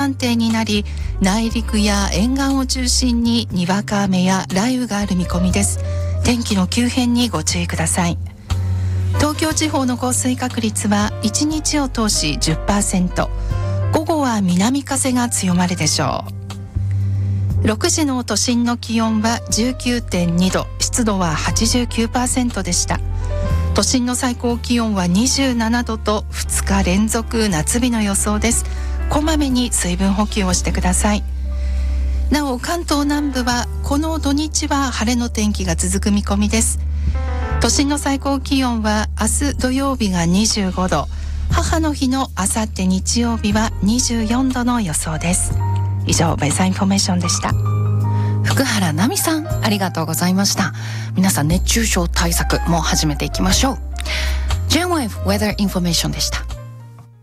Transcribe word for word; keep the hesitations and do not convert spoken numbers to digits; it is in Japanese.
安定になり、内陸や沿岸を中心ににわか雨や雷雨がある見込みです。天気の急変にご注意ください。東京地方の降水確率はいちにちを通し じゅっパーセント、 午後は南風が強まるでしょう。ろくじの都心の気温は じゅうきゅうてんにど、湿度は はちじゅうきゅうパーセント でした。都心の最高気温はにじゅうななどとふつか連続夏日の予想です。こまめに水分補給をしてください。なお関東南部はこの土日は晴れの天気が続く見込みです。都心の最高気温は明日土曜日がにじゅうごど、母の日のあさって日曜日はにじゅうよんどの予想です。以上、ウェザーインフォメーションでした。 福原奈美さん、ありがとうございました。皆さん熱中症対策も始めていきましょう。 ジェイエムエフ Weather Information でした。